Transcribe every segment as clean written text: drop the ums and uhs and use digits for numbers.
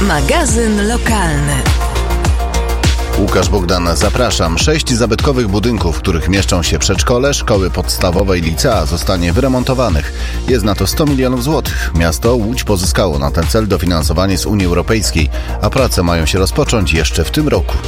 Magazyn lokalny. Łukasz Bogdan, zapraszam. 6 zabytkowych budynków, w których mieszczą się przedszkole, szkoły podstawowe i licea, zostanie wyremontowanych. Jest na to 100 milionów złotych. Miasto Łódź pozyskało na ten cel dofinansowanie z Unii Europejskiej, a prace mają się rozpocząć jeszcze w tym roku.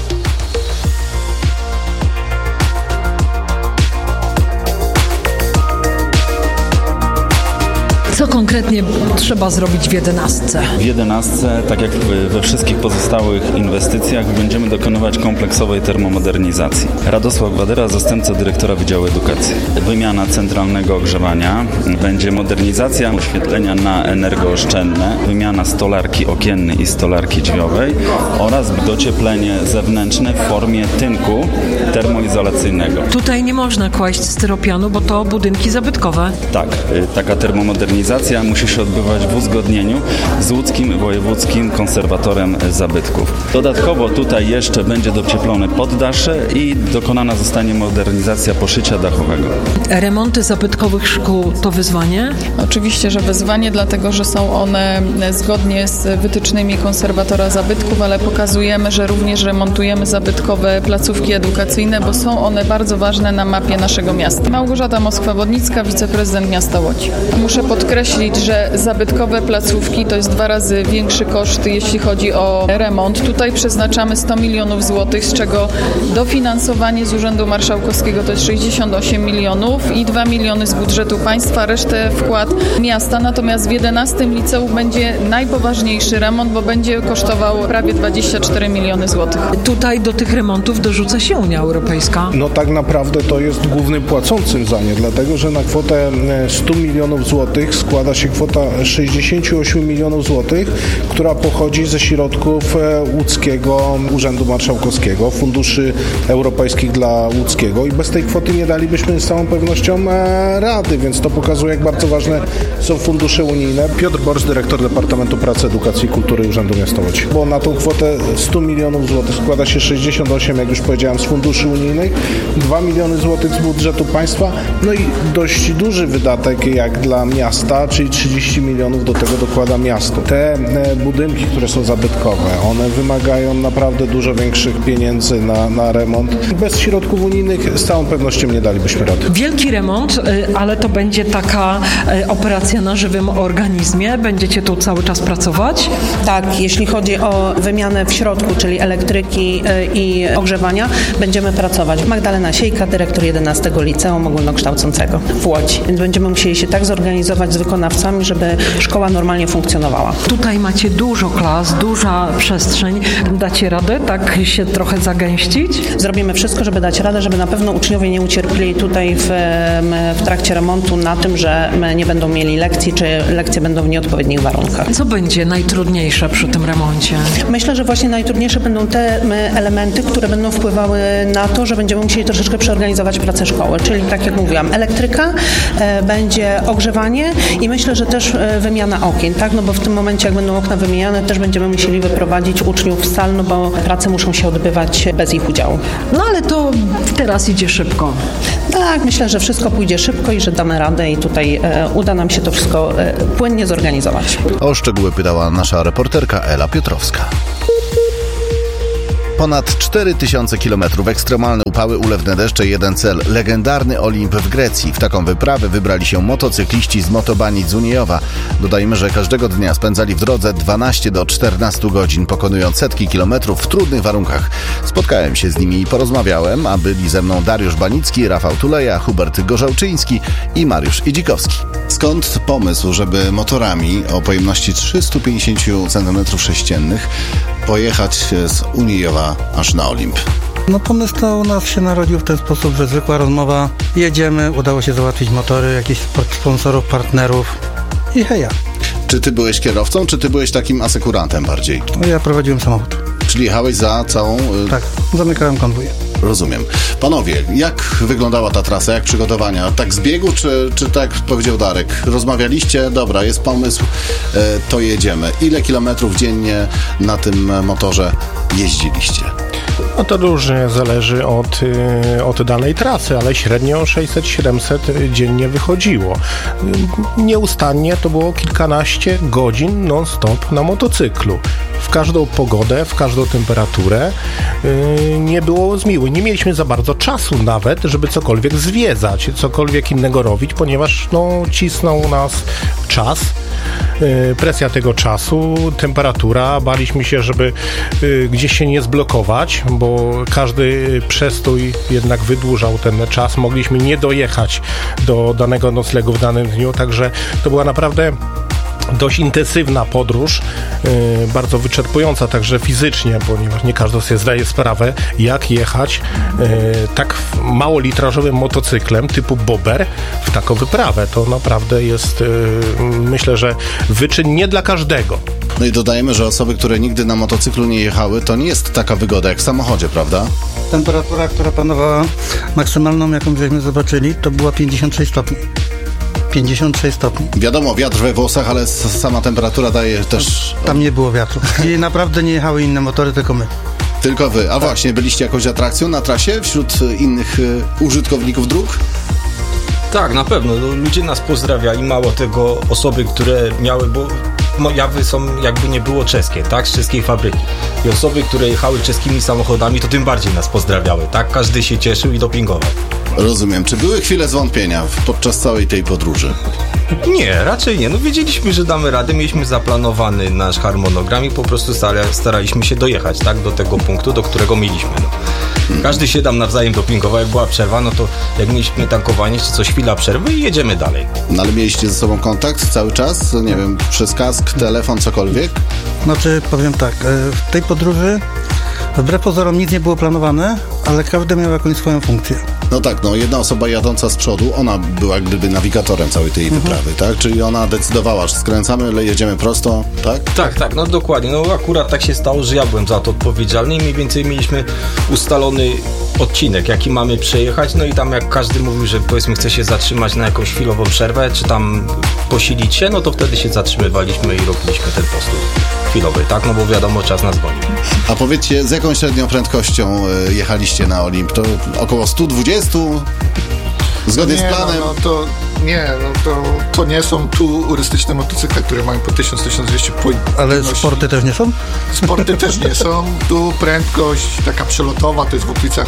Co konkretnie trzeba zrobić w 11? W 11, tak jak we wszystkich pozostałych inwestycjach, będziemy dokonywać kompleksowej termomodernizacji. Radosław Gwadyra, zastępca dyrektora Wydziału Edukacji. Wymiana centralnego ogrzewania, będzie modernizacja oświetlenia na energooszczędne, wymiana stolarki okiennej i stolarki drzwiowej oraz docieplenie zewnętrzne w formie tynku termoizolacyjnego. Tutaj nie można kłaść styropianu, bo to budynki zabytkowe. Tak, taka termomodernizacja musi się odbywać w uzgodnieniu z łódzkim wojewódzkim konserwatorem zabytków. Dodatkowo tutaj jeszcze będzie docieplone poddasze i dokonana zostanie modernizacja poszycia dachowego. Remonty zabytkowych szkół to wyzwanie? Oczywiście, że wyzwanie, dlatego że są one zgodnie z wytycznymi konserwatora zabytków, ale pokazujemy, że również remontujemy zabytkowe placówki edukacyjne, bo są one bardzo ważne na mapie naszego miasta. Małgorzata Moskwa-Wodnicka, wiceprezydent miasta Łodzi. Muszę podkreślić, że zabytkowe placówki to jest 2 razy większy koszt, jeśli chodzi o remont. Tutaj przeznaczamy 100 milionów złotych, z czego dofinansowanie z Urzędu Marszałkowskiego to jest 68 milionów i 2 miliony z budżetu państwa, resztę wkład miasta. Natomiast w 11 liceum będzie najpoważniejszy remont, bo będzie kosztował prawie 24 miliony złotych. Tutaj do tych remontów dorzuca się Unia Europejska. No tak naprawdę to jest głównym płacącym za nie, dlatego że na kwotę 100 milionów złotych składa się kwota 68 milionów złotych, która pochodzi ze środków łódzkiego Urzędu Marszałkowskiego, funduszy europejskich dla łódzkiego i bez tej kwoty nie dalibyśmy z całą pewnością rady, więc to pokazuje, jak bardzo ważne są fundusze unijne. Piotr Borys, dyrektor Departamentu Pracy, Edukacji i Kultury Urzędu Miasta Łódź. Bo na tą kwotę 100 milionów złotych składa się 68, jak już powiedziałem, z funduszy unijnych, 2 miliony złotych z budżetu państwa, no i dość duży wydatek jak dla miasta, czyli 30 milionów do tego dokłada miasto. Te budynki, które są zabytkowe, one wymagają naprawdę dużo większych pieniędzy na remont. Bez środków unijnych z całą pewnością nie dalibyśmy rady. Wielki remont, ale to będzie taka operacja na żywym organizmie. Będziecie tu cały czas pracować? Tak, jeśli chodzi o wymianę w środku, czyli elektryki i ogrzewania, będziemy pracować. Magdalena Siejka, dyrektor 11 Liceum Ogólnokształcącego w Łodzi. Więc będziemy musieli się tak zorganizować z wykonawcami, żeby szkoła normalnie funkcjonowała. Tutaj macie dużo klas, duża przestrzeń. Dacie radę tak się trochę zagęścić? Zrobimy wszystko, żeby dać radę, żeby na pewno uczniowie nie ucierpieli tutaj w trakcie remontu na tym, że nie będą mieli lekcji, czy lekcje będą w nieodpowiednich warunkach. Co będzie najtrudniejsze przy tym remoncie? Myślę, że właśnie najtrudniejsze będą te elementy, które będą wpływały na to, że będziemy musieli troszeczkę przeorganizować pracę szkoły. Czyli tak jak mówiłam, elektryka, będzie ogrzewanie i myślę, że też wymiana okien, tak? No bo w tym momencie, jak będą okna wymieniane, też będziemy musieli wyprowadzić uczniów z sal, no bo prace muszą się odbywać bez ich udziału. No ale to teraz idzie szybko. Tak, myślę, że wszystko pójdzie szybko i że damy radę i tutaj uda nam się to wszystko płynnie zorganizować. O szczegóły pytała nasza reporterka Ela Piotrowska. Ponad 4000 kilometrów, ekstremalne upały, ulewne deszcze, jeden cel. Legendarny Olimp w Grecji. W taką wyprawę wybrali się motocykliści z Motobani Dzuniejowa. Dodajmy, że każdego dnia spędzali w drodze 12 do 14 godzin, pokonując setki kilometrów w trudnych warunkach. Spotkałem się z nimi i porozmawiałem, a byli ze mną Dariusz Banicki, Rafał Tuleja, Hubert Gorzałczyński i Mariusz Idzikowski. Skąd pomysł, żeby motorami o pojemności 350 cm3 pojechać z Uniejowa aż na Olimp? No pomysł to u nas się narodził w ten sposób, że zwykła rozmowa. Jedziemy, udało się załatwić motory, jakichś sponsorów, partnerów i heja. Czy ty byłeś kierowcą, czy ty byłeś takim asekurantem bardziej? No ja prowadziłem samochód. Czyli jechałeś za całą... Tak, zamykałem konwój. Rozumiem. Panowie, jak wyglądała ta trasa, jak przygotowania? Tak z biegu, czy tak jak powiedział Darek? Rozmawialiście, dobra, jest pomysł, to jedziemy. Ile kilometrów dziennie na tym motorze jeździliście? No to różnie zależy od danej trasy, ale średnio 600-700 dziennie wychodziło. Nieustannie to było kilkanaście godzin non-stop na motocyklu. W każdą pogodę, w każdą temperaturę. Nie było zmiły. Nie mieliśmy za bardzo czasu nawet, żeby cokolwiek zwiedzać, cokolwiek innego robić, ponieważ cisnął nas czas, presja tego czasu, temperatura. Baliśmy się, żeby gdzieś się nie zblokować, bo każdy przestój jednak wydłużał ten czas. Mogliśmy nie dojechać do danego noclegu w danym dniu, także to była naprawdę dość intensywna podróż, bardzo wyczerpująca także fizycznie, ponieważ nie każdy sobie zdaje sprawę, jak jechać tak małolitrażowym motocyklem typu bobber w taką wyprawę. To naprawdę jest, myślę, że wyczyn nie dla każdego. No i dodajemy, że osoby, które nigdy na motocyklu nie jechały, to nie jest taka wygoda jak w samochodzie, prawda? Temperatura, która panowała maksymalną, jaką żeśmy zobaczyli, to była 56 stopni. 56 stopni. Wiadomo, wiatr we włosach, ale sama temperatura daje też... Tam nie było wiatru. I naprawdę nie jechały inne motory, tylko my. Tylko wy. A właśnie, byliście jakąś atrakcją na trasie wśród innych użytkowników dróg? Tak, na pewno. Ludzie nas pozdrawiali. Mało tego, osoby, które miały... Bo jawy są jakby nie było czeskie, tak? Z czeskiej fabryki. I osoby, które jechały czeskimi samochodami, to tym bardziej nas pozdrawiały, tak? Każdy się cieszył i dopingował. Rozumiem. Czy były chwile zwątpienia podczas całej tej podróży? Nie, raczej nie. Wiedzieliśmy, że damy radę, mieliśmy zaplanowany nasz harmonogram i po prostu staraliśmy się dojechać, tak? Do tego punktu, do którego mieliśmy. Każdy się tam nawzajem dopingował, jak była przerwa, to jak mieliśmy tankowanie, czy coś, chwila przerwy i jedziemy dalej. No ale mieliście ze sobą kontakt cały czas? Nie wiem, przez kask, telefon, cokolwiek? Znaczy, powiem tak, w tej podróży wbrew pozorom nic nie było planowane, ale każdy miał jakąś swoją funkcję. No tak, jedna osoba jadąca z przodu, ona była gdyby nawigatorem całej tej wyprawy, tak? Czyli ona decydowała, że skręcamy, jedziemy prosto, tak? Tak, dokładnie. Akurat tak się stało, że ja byłem za to odpowiedzialny i mniej więcej mieliśmy ustalony odcinek, jaki mamy przejechać, i tam jak każdy mówił, że powiedzmy chce się zatrzymać na jakąś chwilową przerwę, czy tam posilić się, to wtedy się zatrzymywaliśmy i robiliśmy ten postój chwilowy, tak? Bo wiadomo, czas nas goni. A powiedzcie, z jaką średnią prędkością jechaliście na Olimp? To około 120? Zgodnie z planem? To nie są turystyczne motocykle, które mają po 1000-1200 Ale sporty też nie są? Sporty też nie są. Tu prędkość taka przelotowa to jest w okolicach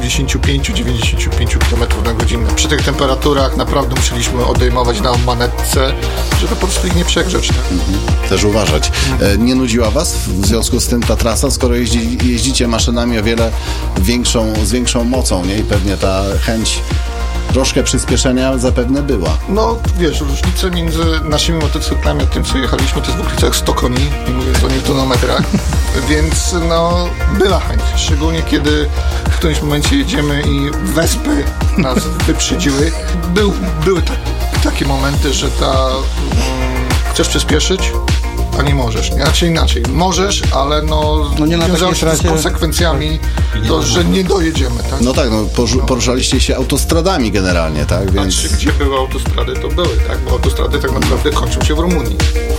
85-95 km na godzinę. Przy tych temperaturach naprawdę musieliśmy odejmować na manetce, żeby po prostu ich nie przegrzeć. Tak? Też uważać. Nie nudziła was w związku z tym ta trasa, skoro jeździcie maszynami o wiele z większą mocą, nie? I pewnie ta chęć troszkę przyspieszenia zapewne była. Różnica między naszymi motocyklami a tym, co jechaliśmy, to jest w okolicach 100 koni, nie mówiąc o newtonometrach, więc była chęć. Szczególnie kiedy w którymś momencie jedziemy i wespy nas wyprzedziły. Były takie momenty, że chcesz przyspieszyć, a nie możesz. Inaczej. Możesz, ale nie na wiązało się z konsekwencjami, że nie dojedziemy. Tak? Poruszaliście się autostradami generalnie, tak? Więc... Gdzie były autostrady, to były, tak? Bo autostrady tak naprawdę kończą się w Rumunii.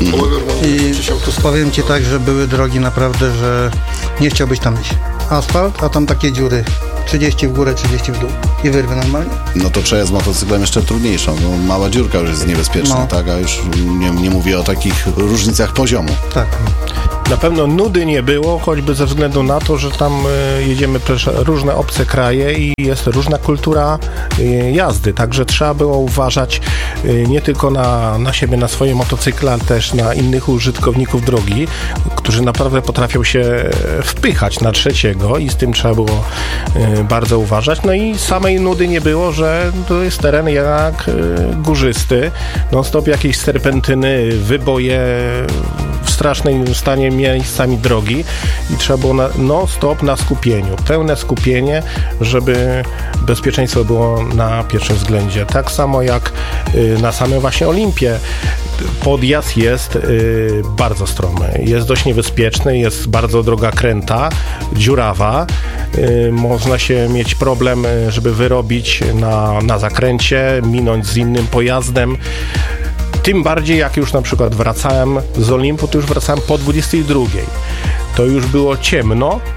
I powiem ci tak, że były drogi naprawdę, że nie chciałbyś tam iść. Asfalt, a tam takie dziury. 30 w górę, 30 w dół. I wyrwy normalnie. To przejazd motocyklem jeszcze trudniejszą. Mała dziurka już jest niebezpieczna, tak? A już nie mówię o takich różnicach poziomu. Tak. Na pewno nudy nie było, choćby ze względu na to, że tam jedziemy przez różne obce kraje i jest różna kultura jazdy, także trzeba było uważać nie tylko na siebie, na swoje motocykle, ale też na innych użytkowników drogi, którzy naprawdę potrafią się wpychać na trzeciego i z tym trzeba było bardzo uważać. I samej nudy nie było, że to jest teren jak górzysty, non-stop jakieś serpentyny, wyboje w strasznym stanie miejscami drogi i trzeba było non-stop na skupieniu, pełne skupienie, żeby bezpieczeństwo było na pierwszym względzie. Tak samo jak na samym właśnie Olimpie. Podjazd jest bardzo stromy, jest dość niebezpieczny, jest bardzo droga kręta, dziurawa, można się mieć problem, żeby wyrobić na zakręcie, minąć z innym pojazdem. Tym bardziej jak już na przykład wracałem z Olimpu, to już wracałem po 22. To już było ciemno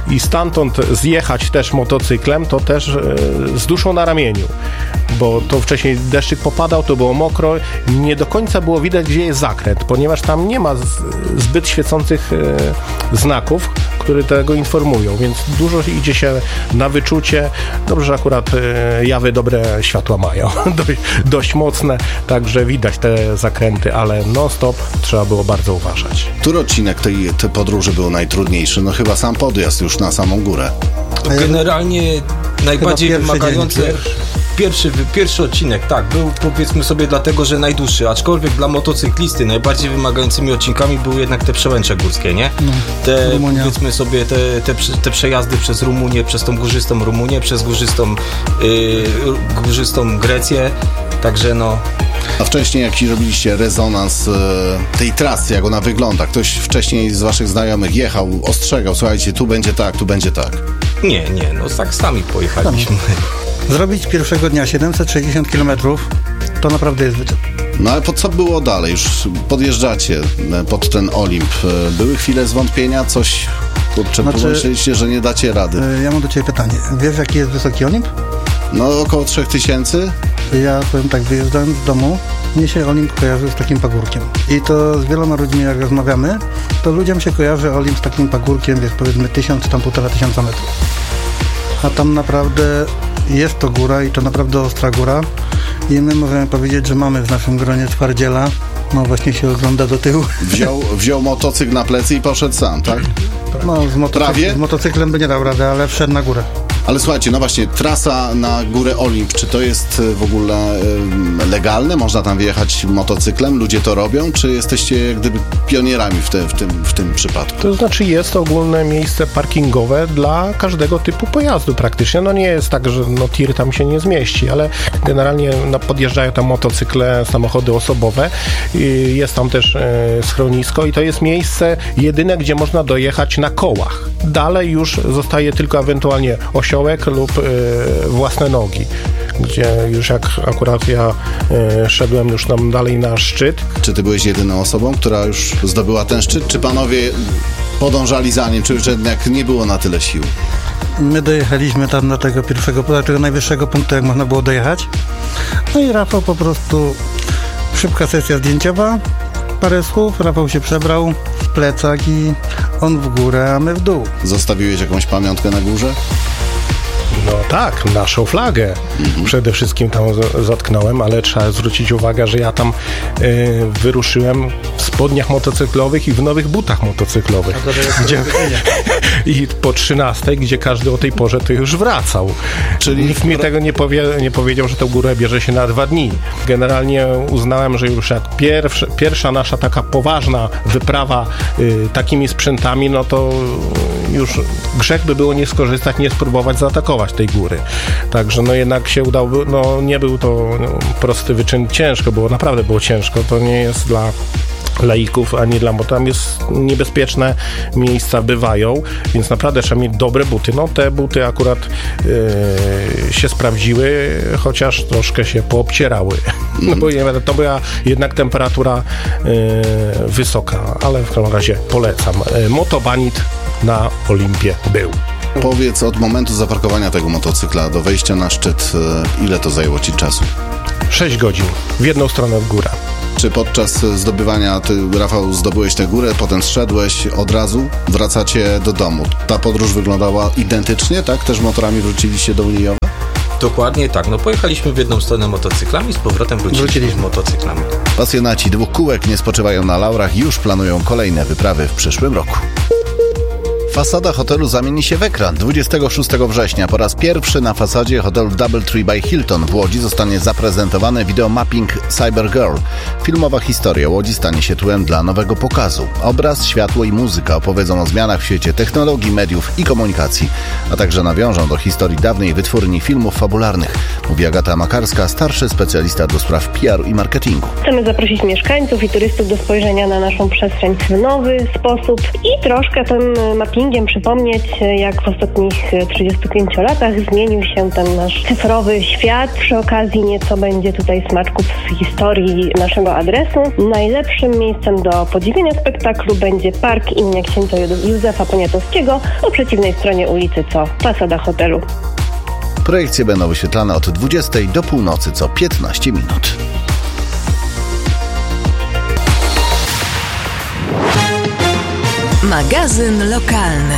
i stamtąd zjechać też motocyklem, to też z duszą na ramieniu, bo to wcześniej deszczyk popadał, to było mokro, nie do końca było widać, gdzie jest zakręt, ponieważ tam nie ma zbyt świecących znaków, które tego informują, więc dużo idzie się na wyczucie. Dobrze, że akurat Jawy dobre światła mają, dość mocne, także widać te zakręty, ale non-stop trzeba było bardzo uważać. Który odcinek tej podróży był najtrudniejszy? No chyba sam podjazd już na samą górę. Generalnie najbardziej wymagający... Pierwszy odcinek, tak, był powiedzmy sobie dlatego, że najdłuższy, aczkolwiek dla motocyklisty najbardziej wymagającymi odcinkami były jednak te przełęcze górskie, nie? Powiedzmy sobie te przejazdy przez Rumunię, przez tą górzystą Rumunię, przez górzystą Grecję, także no... A wcześniej jaki robiliście rezonans tej trasy, jak ona wygląda? Ktoś wcześniej z waszych znajomych jechał, ostrzegał, słuchajcie, tu będzie tak, tu będzie tak. Nie, no tak sami pojechaliśmy. Zrobić pierwszego dnia 760 km to naprawdę jest wyczep. No ale po co było dalej? Już podjeżdżacie pod ten Olimp. Były chwile zwątpienia? Coś, pomyśleliście, że nie dacie rady? Ja mam do ciebie pytanie. Wiesz, jaki jest wysoki Olimp? No około 3000. Ja powiem tak, wyjeżdżając z domu, mnie się Olimp kojarzy z takim pagórkiem. I to z wieloma ludźmi, jak rozmawiamy, to ludziom się kojarzy Olimp z takim pagórkiem, wiesz, powiedzmy 1000, tam 1500 metrów. A tam naprawdę jest to góra i to naprawdę ostra góra. I my możemy powiedzieć, że mamy w naszym gronie twardziela. No właśnie się ogląda do tyłu. Wziął motocykl na plecy i poszedł sam, tak? No z motocyklem by nie dał rady, ale wszedł na górę. Ale słuchajcie, no właśnie, trasa na górę Olimp, czy to jest w ogóle legalne? Można tam wjechać motocyklem? Ludzie to robią? Czy jesteście jak gdyby pionierami w tym przypadku? To znaczy jest ogólne miejsce parkingowe dla każdego typu pojazdu praktycznie. No nie jest tak, że tir tam się nie zmieści, ale generalnie podjeżdżają tam motocykle, samochody osobowe. Jest tam też schronisko i to jest miejsce jedyne, gdzie można dojechać na kołach. Dalej już zostaje tylko ewentualnie osiołek lub własne nogi, gdzie już jak akurat ja szedłem już tam dalej na szczyt. Czy ty byłeś jedyną osobą, która już zdobyła ten szczyt, czy panowie podążali za nim, czy już jednak nie było na tyle sił? My dojechaliśmy tam do tego tego najwyższego punktu, jak można było dojechać. No i Rafał po prostu, szybka sesja zdjęciowa, parę słów, Rafał się przebrał, plecak i on w górę, a my w dół. Zostawiłeś jakąś pamiątkę na górze? No tak, naszą flagę przede wszystkim tam zatknąłem, ale trzeba zwrócić uwagę, że ja tam wyruszyłem w spodniach motocyklowych i w nowych butach motocyklowych. I po 13, gdzie każdy o tej porze to już wracał. Czyli nikt mi tego nie powiedział, że tę górę bierze się na 2 dni. Generalnie uznałem, że już jak pierwsza nasza taka poważna wyprawa takimi sprzętami, no to już grzech by było nie skorzystać, nie spróbować zaatakować tej góry. Także no jednak się udało, no nie był to prosty wyczyn, ciężko było, naprawdę było ciężko, to nie jest dla laików, ani bo tam jest niebezpieczne miejsca bywają, więc naprawdę trzeba mieć dobre buty. No te buty akurat się sprawdziły, chociaż troszkę się poobcierały. No bo to była jednak temperatura wysoka, ale w każdym razie polecam. Motobanit na Olimpie był. Powiedz, od momentu zaparkowania tego motocykla do wejścia na szczyt, ile to zajęło ci czasu? 6 godzin, w jedną stronę w górę. Czy podczas zdobywania, ty, Rafał, zdobyłeś tę górę, potem zszedłeś, od razu wracacie do domu? Ta podróż wyglądała identycznie, tak? Też motorami wróciliście do Uniejowa? Dokładnie tak, no pojechaliśmy w jedną stronę motocyklami, z powrotem wróciliśmy motocyklami. Pasjonaci 2 kółek nie spoczywają na laurach i już planują kolejne wyprawy w przyszłym roku. Fasada hotelu zamieni się w ekran. 26 września po raz pierwszy na fasadzie hotelu DoubleTree by Hilton w Łodzi zostanie zaprezentowane wideomapping Cybergirl. Filmowa historia Łodzi stanie się tłem dla nowego pokazu. Obraz, światło i muzyka opowiedzą o zmianach w świecie technologii, mediów i komunikacji, a także nawiążą do historii dawnej wytwórni filmów fabularnych, mówi Agata Makarska, starszy specjalista do spraw PR i marketingu. Chcemy zaprosić mieszkańców i turystów do spojrzenia na naszą przestrzeń w nowy sposób i troszkę ten mapping treningiem przypomnieć, jak w ostatnich 35 latach zmienił się ten nasz cyfrowy świat. Przy okazji nieco będzie tutaj smaczków z historii naszego adresu. Najlepszym miejscem do podziwienia spektaklu będzie park im. Księcia Józefa Poniatowskiego po przeciwnej stronie ulicy, co fasada hotelu. Projekcje będą wyświetlane od 20 do północy co 15 minut. Magazyn lokalny.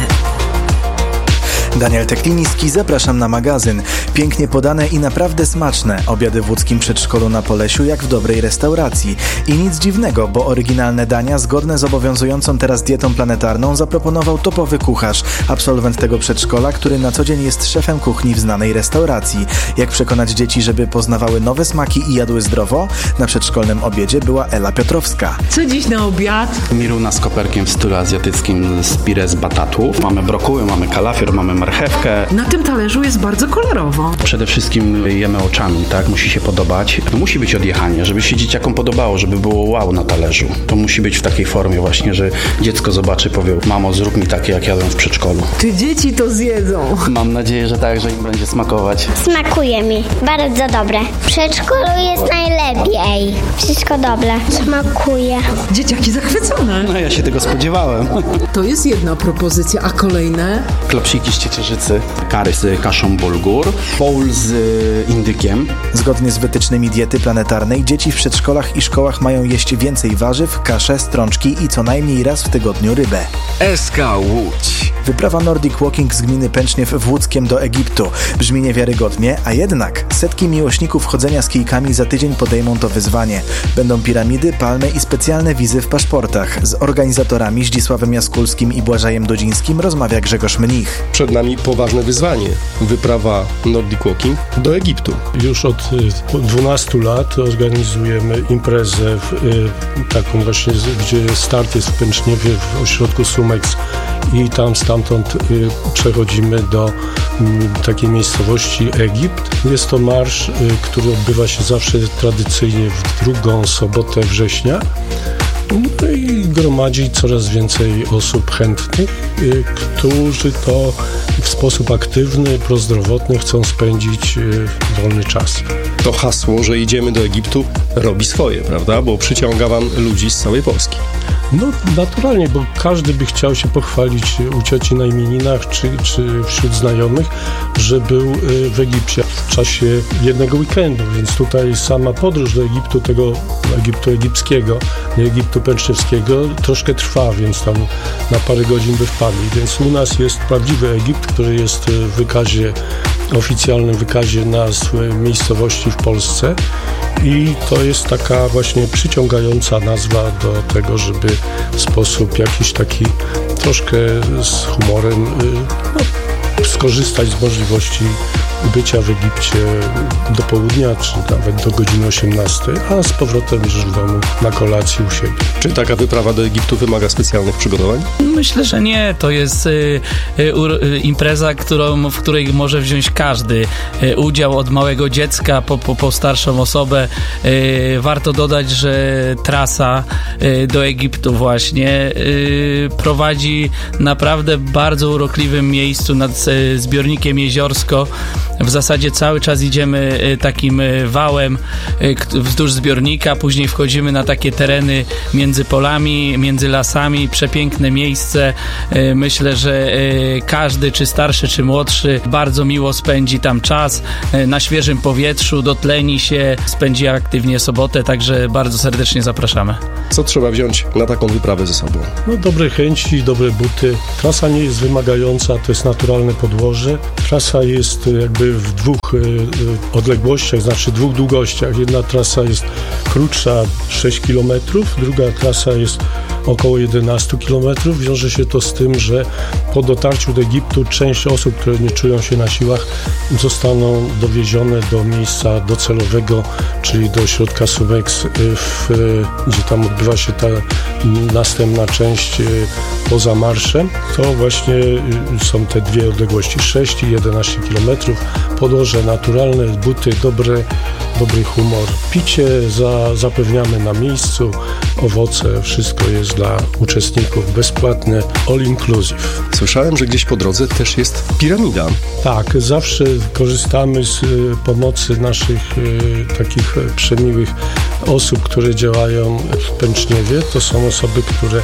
Daniel Tekliński, zapraszam na magazyn. Pięknie podane i naprawdę smaczne. Obiady w łódzkim przedszkolu na Polesiu jak w dobrej restauracji. I nic dziwnego, bo oryginalne dania zgodne z obowiązującą teraz dietą planetarną zaproponował topowy kucharz, absolwent tego przedszkola, który na co dzień jest szefem kuchni w znanej restauracji. Jak przekonać dzieci, żeby poznawały nowe smaki i jadły zdrowo? Na przedszkolnym obiedzie była Ela Piotrowska. Co dziś na obiad? Miruna z koperkiem w stylu azjatyckim z pire z batatów. Mamy brokuły, mamy kalafior, mamy marchewkę. Na tym talerzu jest bardzo kolorowo. Przede wszystkim jemy oczami, tak? Musi się podobać. To musi być odjechanie, żeby się dzieciakom podobało, żeby było wow na talerzu. To musi być w takiej formie właśnie, że dziecko zobaczy, powie: mamo, zrób mi takie, jak jadłem w przedszkolu. Czy dzieci to zjedzą? Mam nadzieję, że tak, że im będzie smakować. Smakuje mi. Bardzo dobre. W przedszkolu jest najlepiej. Wszystko dobre. Smakuje. Dzieciaki zachwycone. No ja się tego spodziewałem. To jest jedna propozycja, a kolejne? Klopsiki z ciecierzycy, kary z kaszą bulgur, bowl z indykiem. Zgodnie z wytycznymi diety planetarnej dzieci w przedszkolach i szkołach mają jeść więcej warzyw, kaszę, strączki i co najmniej raz w tygodniu rybę. SK Łódź. Wyprawa Nordic Walking z gminy Pęczniew w Łódzkiem do Egiptu. Brzmi niewiarygodnie, a jednak setki miłośników chodzenia z kijkami za tydzień podejmą to wyzwanie. Będą piramidy, palmy i specjalne wizy w paszportach. Z organizatorami Zdzisławem Jaskulskim i Błażejem Dodzińskim rozmawia Grzegorz Mnich. Przed nami poważne wyzwanie. Wyprawa Nordic Walking do Egiptu. Już od 12 lat organizujemy imprezę taką właśnie, gdzie start jest w Pęczniewie w ośrodku Sumex i stamtąd przechodzimy do takiej miejscowości Egipt. Jest to marsz, który odbywa się zawsze tradycyjnie w drugą sobotę września. No i gromadzi coraz więcej osób chętnych, którzy to w sposób aktywny, prozdrowotny chcą spędzić wolny czas. To hasło, że idziemy do Egiptu, robi swoje, prawda? Bo przyciąga wam ludzi z całej Polski. No naturalnie, bo każdy by chciał się pochwalić u cioci na imieninach czy wśród znajomych, że był w Egipcie w czasie jednego weekendu, więc tutaj sama podróż do Egiptu, tego Egiptu egipskiego, nie Egiptu pęczniewskiego, troszkę trwa, więc tam na parę godzin by wpadli. Więc u nas jest prawdziwy Egipt, który jest w wykazie, oficjalnym wykazie nazw miejscowości w Polsce i to jest taka właśnie przyciągająca nazwa do tego, żeby w sposób jakiś taki troszkę z humorem skorzystać z możliwości bycia w Egipcie do południa, czy nawet do godziny 18, a z powrotem już w domu na kolację u siebie. Czy taka wyprawa do Egiptu wymaga specjalnych przygotowań? Myślę, że nie. To jest impreza, w której może wziąć każdy udział, od małego dziecka po starszą osobę. Warto dodać, że trasa do Egiptu właśnie prowadzi naprawdę bardzo urokliwym miejscu nad zbiornikiem Jeziorsko. W zasadzie cały czas idziemy takim wałem wzdłuż zbiornika, później wchodzimy na takie tereny między polami, między lasami, przepiękne miejsce. Myślę, że każdy, czy starszy, czy młodszy, bardzo miło spędzi tam czas, na świeżym powietrzu, dotleni się, spędzi aktywnie sobotę, także bardzo serdecznie zapraszamy. Co trzeba wziąć na taką wyprawę ze sobą? No dobre chęci, dobre buty. Trasa nie jest wymagająca, to jest naturalne podłoże. Trasa jest jakby w dwóch odległościach, znaczy dwóch długościach. Jedna trasa jest krótsza, 6 km, druga trasa jest około 11 km. Wiąże się to z tym, że po dotarciu do Egiptu część osób, które nie czują się na siłach, zostaną dowiezione do miejsca docelowego, czyli do ośrodka Sumex, gdzie tam odbywa się ta następna część poza marszem. To właśnie są te dwie odległości, 6 i 11 km. Podłoże naturalne, buty, dobry humor. Picie zapewniamy na miejscu, owoce, wszystko jest dla uczestników bezpłatne all inclusive. Słyszałem, że gdzieś po drodze też jest piramida. Tak, zawsze korzystamy z pomocy naszych takich przemiłych osób, które działają w Pęczniewie. To są osoby, które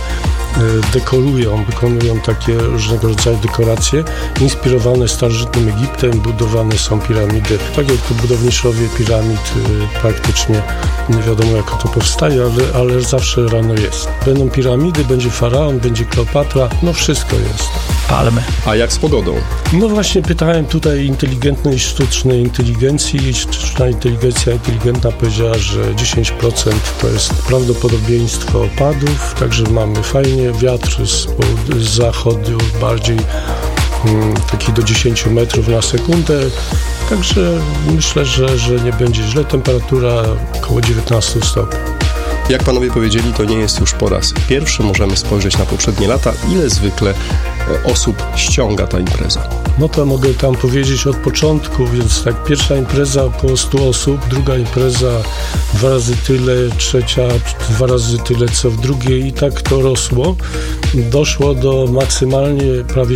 wykonują takie różnego rodzaju dekoracje inspirowane starożytnym Egiptem. Budowane są piramidy, tak jak tu budowniczowie piramid, praktycznie nie wiadomo jak to powstaje, ale zawsze rano jest. Będą piramidy, będzie faraon, będzie Kleopatra, no wszystko jest. Palmy. A jak z pogodą? No właśnie pytałem tutaj inteligentnej, sztucznej inteligencji i sztuczna inteligencja inteligentna powiedziała, że 10% to jest prawdopodobieństwo opadów, także mamy fajnie, wiatr z zachodu bardziej taki do 10 metrów na sekundę, także myślę, że nie będzie źle, temperatura około 19 stopni. Jak panowie powiedzieli, to nie jest już po raz pierwszy, możemy spojrzeć na poprzednie lata. Ile zwykle osób ściąga ta impreza? No to mogę tam powiedzieć od początku, więc tak, pierwsza impreza około 100 osób, druga impreza 2 razy tyle, trzecia 2 razy tyle co w drugiej i tak to rosło. Doszło do maksymalnie prawie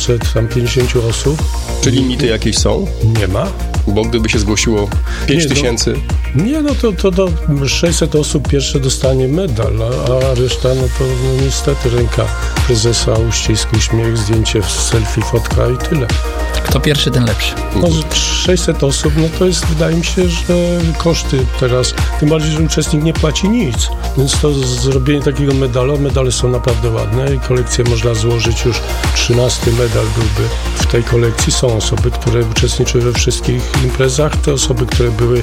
750 osób. Czy limity jakieś są? Nie ma. Bo gdyby się zgłosiło 5000... Nie, no to do 600 osób pierwsze dostanie medal, a reszta, no to no niestety ręka prezesa, uścisk, uśmiech, zdjęcie, selfie, fotka i tyle. Kto pierwszy, ten lepszy. No, 600 osób, no to jest, wydaje mi się, że koszty teraz, tym bardziej, że uczestnik nie płaci nic, więc to zrobienie takiego medalu, medale są naprawdę ładne i kolekcję można złożyć, już 13 medal byłby w tej kolekcji. Są osoby, które uczestniczyły we wszystkich imprezach, te osoby, które były,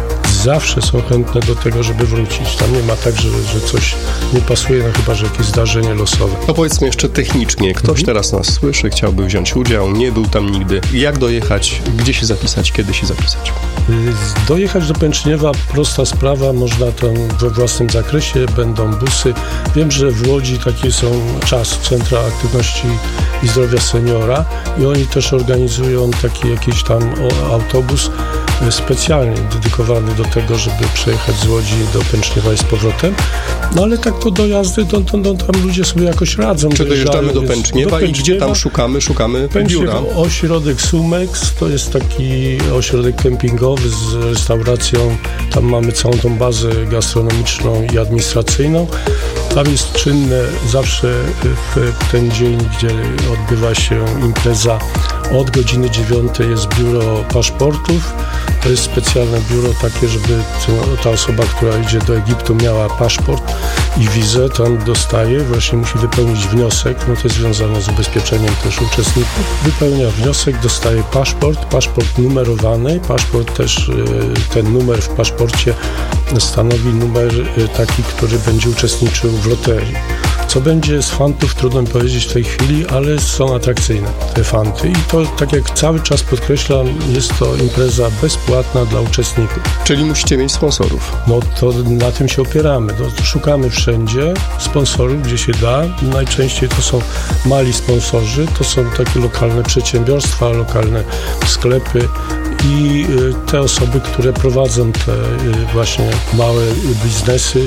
zawsze są chętne do tego, żeby wrócić. Tam nie ma tak, że coś nie pasuje, no chyba że jakieś zdarzenie losowe. No powiedzmy jeszcze technicznie, ktoś teraz nas słyszy, chciałby wziąć udział, nie był tam nigdy. Jak dojechać, gdzie się zapisać, kiedy się zapisać? Dojechać do Pęczniewa, prosta sprawa, można tam we własnym zakresie, będą busy. Wiem, że w Łodzi takie są Centra Aktywności i Zdrowia Seniora i oni też organizują taki jakiś tam autobus specjalnie dedykowany do tego, żeby przejechać z Łodzi do Pęczniewa i z powrotem. No ale tak to dojazdy, to tam ludzie sobie jakoś radzą. Czy dojeżdżamy do Pęczniewa i gdzie tam szukamy biura? Ośrodek Sumex, to jest taki ośrodek kempingowy z restauracją. Tam mamy całą tą bazę gastronomiczną i administracyjną. Tam jest czynne zawsze w ten dzień, gdzie odbywa się impreza. Od godziny 9 jest biuro paszportów. To jest specjalne biuro takie, żeby ta osoba, która idzie do Egiptu, miała paszport i wizę, tam dostaje, właśnie musi wypełnić wniosek, no to jest związane z ubezpieczeniem też uczestników. Wypełnia wniosek, dostaje paszport numerowany, paszport też, ten numer w paszporcie stanowi numer taki, który będzie uczestniczył w loterii. Co będzie z fantów, trudno mi powiedzieć w tej chwili, ale są atrakcyjne te fanty i to, tak jak cały czas podkreślam, jest to impreza bezpłatna dla uczestników. Czyli musicie mieć sponsorów. No to na tym się opieramy. Szukamy wszędzie sponsorów, gdzie się da. Najczęściej to są mali sponsorzy, to są takie lokalne przedsiębiorstwa, lokalne sklepy i te osoby, które prowadzą te właśnie małe biznesy,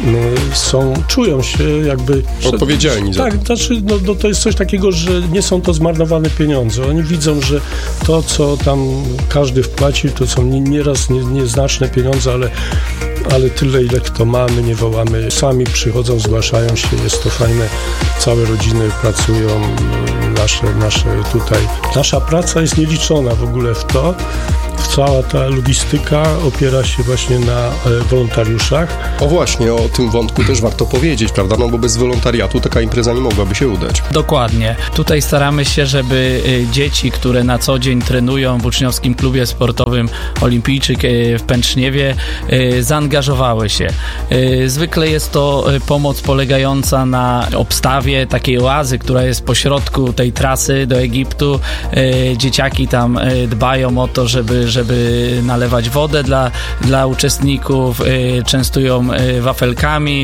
czują się jakby odpowiedzialni za to. Tak, znaczy, no, to jest coś takiego, że nie są to zmarnowane pieniądze. Oni widzą, że to, co tam każdy wpłacił, to są nieraz nieznaczne pieniądze, ale tyle, ile kto mamy, nie wołamy. Sami przychodzą, zgłaszają się, jest to fajne. Całe rodziny pracują, nasze tutaj. Nasza praca jest nieliczona w ogóle w to. Cała ta logistyka opiera się właśnie na wolontariuszach. O właśnie, o tym wątku też warto powiedzieć, prawda? No bo bez wolontariatu taka impreza nie mogłaby się udać. Dokładnie. Tutaj staramy się, żeby dzieci, które na co dzień trenują w uczniowskim klubie sportowym Olimpijczyk w Pęczniewie, zaangażowały się. Zwykle jest to pomoc polegająca na obstawie takiej oazy, która jest pośrodku tej trasy do Egiptu. Dzieciaki tam dbają o to, żeby żeby nalewać wodę dla uczestników, częstują wafelkami,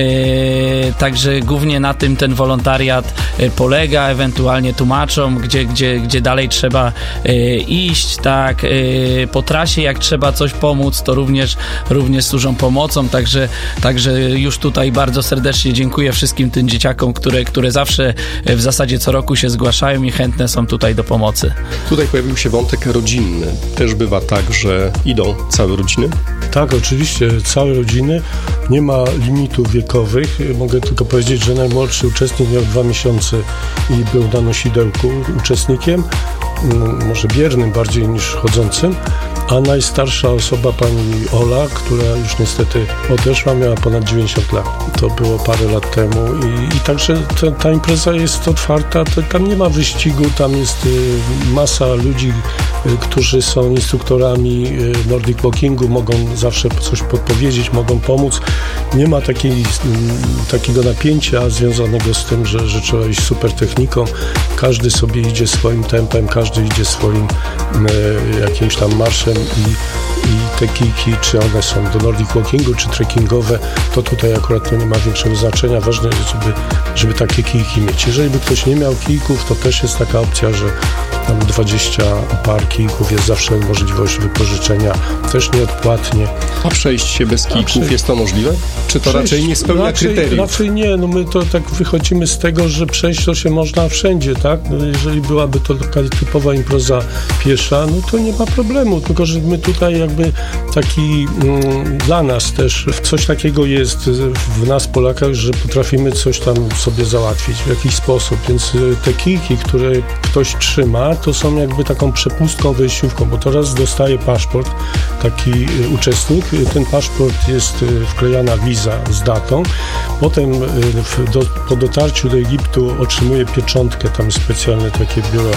także głównie na tym ten wolontariat polega, ewentualnie tłumaczą, gdzie dalej trzeba iść, tak, po trasie jak trzeba coś pomóc, to również służą pomocą, także już tutaj bardzo serdecznie dziękuję wszystkim tym dzieciakom, które zawsze w zasadzie co roku się zgłaszają i chętne są tutaj do pomocy. Tutaj pojawił się wątek rodzinny. Też bywa tak, że idą całe rodziny? Tak, oczywiście, całe rodziny. Nie ma limitów wiekowych. Mogę tylko powiedzieć, że najmłodszy uczestnik miał 2 miesiące i był na nosidełku uczestnikiem, może biernym bardziej niż chodzącym, a najstarsza osoba, pani Ola, która już niestety odeszła, miała ponad 90 lat. To było parę lat temu i także ta impreza jest otwarta, tam nie ma wyścigu, tam jest masa ludzi, którzy są instruktorami Nordic Walkingu, mogą zawsze coś podpowiedzieć, mogą pomóc. Nie ma takiego napięcia związanego z tym, że trzeba iść super techniką. Każdy sobie idzie swoim tempem, każdy idzie swoim jakimś tam marszem i te kijki, czy one są do Nordic Walkingu, czy trekkingowe, to tutaj akurat to nie ma większego znaczenia. Ważne jest, żeby takie kijki mieć. Jeżeli by ktoś nie miał kijków, to też jest taka opcja, że tam 20 par kijków jest zawsze możliwość wypożyczenia, też nieodpłatnie. A przejść się bez kijków jest to możliwe? Czy to raczej nie spełnia kryteriów? Raczej nie, no my to tak wychodzimy z tego, że przejść to się można wszędzie, tak? No jeżeli byłaby to taka typowa impreza piesza, no to nie ma problemu, tylko że my tutaj jakby taki dla nas też coś takiego jest w nas Polakach, że potrafimy coś tam sobie załatwić w jakiś sposób, więc te kijki, które ktoś trzyma, to są jakby taką przepustką, wejściówką, bo teraz dostaje paszport taki uczestnik, ten paszport jest wklejana wiza z datą, potem po dotarciu do Egiptu otrzymuje pieczątkę, tam specjalne takie biuro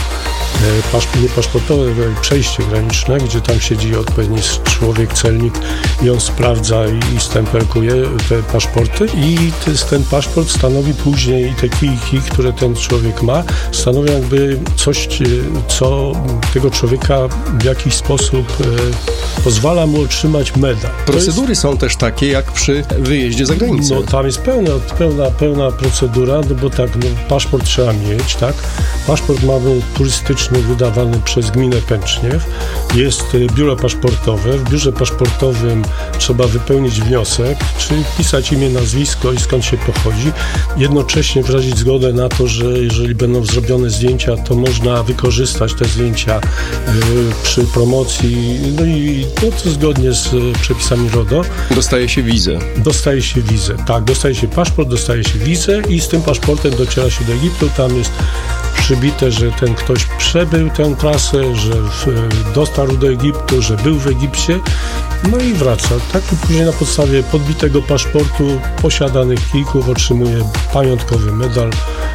nie paszportowe, przejście graniczne, gdzie tam siedzi odpowiedni człowiek, celnik i on sprawdza i stempelkuje te paszporty i ten paszport stanowi później te kijki, które ten człowiek ma, stanowią jakby coś, co tego człowieka w jakiś sposób pozwala mu otrzymać medal. Procedury są też takie jak przy wyjeździe za granicę. No tam jest pełna procedura, no bo tak, no, paszport trzeba mieć, tak? Paszport mamy turystyczny wydawany przez gminę Pęczniew. Jest biuro paszportowe. W biurze paszportowym trzeba wypełnić wniosek, czyli wpisać imię, nazwisko i skąd się pochodzi. Jednocześnie wyrazić zgodę na to, że jeżeli będą zrobione zdjęcia, to można wykorzystać te zdjęcia przy promocji, no i to zgodnie z przepisami RODO. Dostaje się wizę. Dostaje się wizę, tak. Dostaje się paszport, dostaje się wizę i z tym paszportem dociera się do Egiptu. Tam jest przybite, że ten ktoś przebył tę trasę, że dotarł do Egiptu, że był w Egipcie, no i wraca. Tak i później na podstawie podbitego paszportu, posiadanych kijków otrzymuje pamiątkowy medal,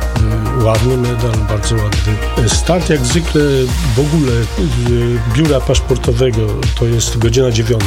ładny medal, bardzo ładny. Start jak zwykle w ogóle biura paszportowego to jest godzina 9.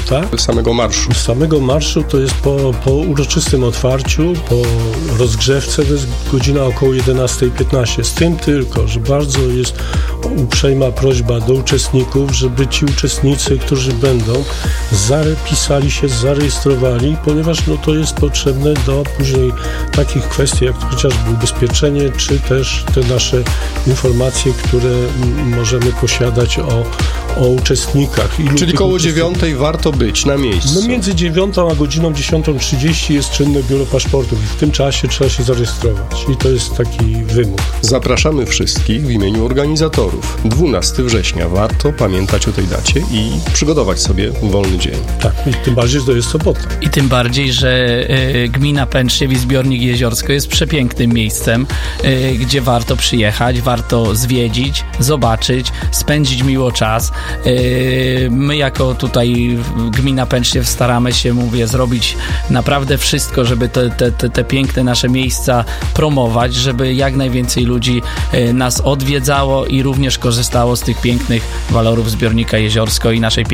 Z samego marszu to jest po uroczystym otwarciu, po rozgrzewce to jest godzina około 11:15. Z tym tylko, że bardzo jest uprzejma prośba do uczestników, żeby ci uczestnicy, którzy będą, zapisali się, zarejestrowali, ponieważ no, to jest potrzebne do później takich kwestii, jak chociażby ubezpieczenie, czy też te nasze informacje, które możemy posiadać o uczestnikach. Czyli koło 9 warto być na miejscu. No między 9 a godziną 10:30 jest czynne biuro paszportów i w tym czasie trzeba się zarejestrować. I to jest taki wymóg. Zapraszamy wszystkich w imieniu organizatorów. 12 września. Warto pamiętać o tej dacie i przygotować sobie wolny dzień. Tak, i tym bardziej, że to jest sobota. I tym bardziej, że gmina Pęczniew i Zbiornik Jeziorsko jest przepięknym miejscem, gdzie warto przyjechać, warto zwiedzić, zobaczyć, spędzić miło czas. My jako tutaj gmina Pęczniew staramy się, zrobić naprawdę wszystko, żeby te piękne nasze miejsca promować, żeby jak najwięcej ludzi nas odwiedzało i również korzystało z tych pięknych walorów Zbiornika Jeziorsko i naszej